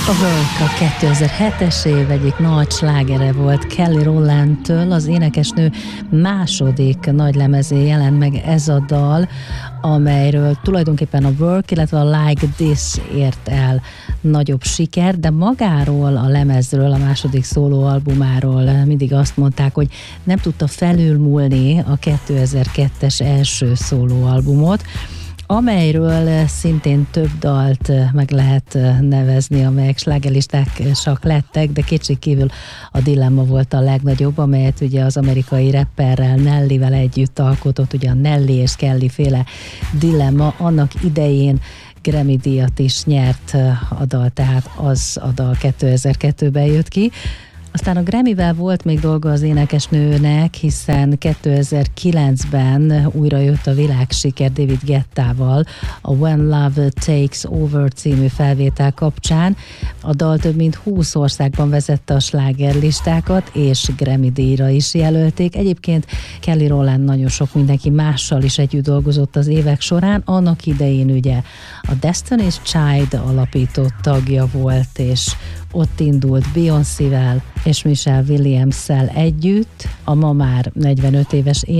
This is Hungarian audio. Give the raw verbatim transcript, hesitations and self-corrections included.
A Work a kétezer-hetes év egyik nagy slágere volt Kelly Rowland-től, az énekesnő második nagylemezén jelent meg ez a dal, amelyről tulajdonképpen a Work, illetve a Like This ért el nagyobb siker, de magáról a lemezről, a második szólóalbumáról mindig azt mondták, hogy nem tudta felülmúlni a kétezer-kettes első szólóalbumot, amelyről szintén több dalt meg lehet nevezni, amelyek slágerlistásak lettek, de kétségkívül a Dilemma volt a legnagyobb, amelyet ugye az amerikai rapperrel, Nellyvel együtt alkotott, ugye a Nelly és Kelly féle Dilemma, annak idején Grammy-díjat is nyert a dal, tehát az a dal kétezer-kettőben jött ki. Aztán a Grammy-vel volt még dolga az énekesnőnek, hiszen kétezer-kilencben újra jött a világsiker David Guettával a When Love Takes Over című felvétel kapcsán. A dal több mint húsz országban vezette a slágerlistákat, és Grammy-díjra is jelölték. Egyébként Kelly Rowland nagyon sok mindenki mással is együtt dolgozott az évek során. Annak idején ugye a Destiny's Child alapító tagja volt, és ott indult Beyoncével és Michelle Williams-szel együtt, a ma már negyvenöt éves